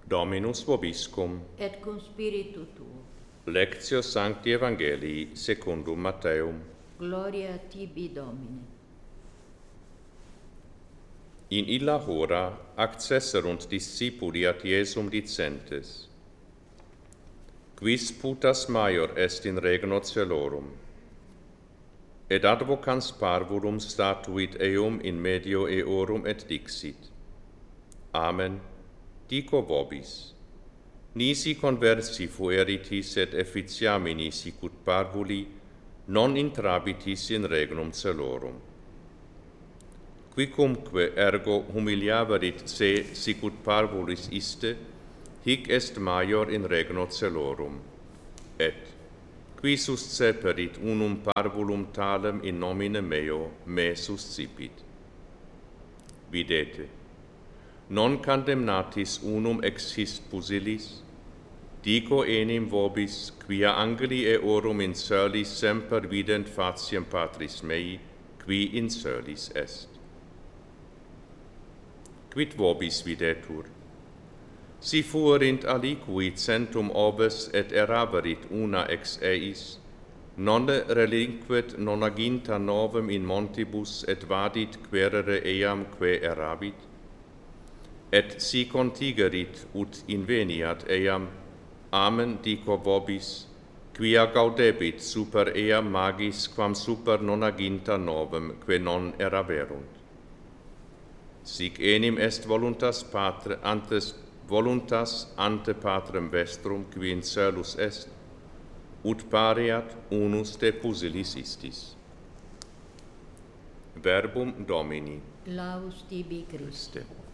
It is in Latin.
Dominus vobiscum. Et cum spiritu tuo. Lectio Sancti Evangelii secundum Matteum. Gloria tibi, Domine. In illa hora accesserunt discipuli ad Iesum dicentes: Quis putas maior est in regno celorum? Et advocans parvulum statuit eum in medio eorum et dixit: Amen, dico vobis. Nisi conversi fueritis et efficiamini sicut parvuli, non intrabitis in regnum celorum. Quicumque ergo humiliaverit se sicut parvulis iste, hic est maior in regno celorum. Et, qui susceperit unum parvulum talem in nomine meo, me suscipit. Videte, non condemnatis unum ex his pusillis, dico enim vobis, quia angeli eorum in coelis semper vident faciem Patris mei, qui in coelis est. Quid vobis videtur? Si fuerint aliqui centum oves et eraverit una ex eis, nonne relinquet nonaginta novem in montibus et vadit querere eam que eravit? Et si contigerit ut inveniat eam, amen dico vobis, quia gaudebit super eam magis quam super nonaginta novem que non eraverunt. Sic enim est voluntas ante Patrem vestrum qui in coelus est, ut pareat unus de pusillis istis. Verbum Domini. Laus tibi, Christe.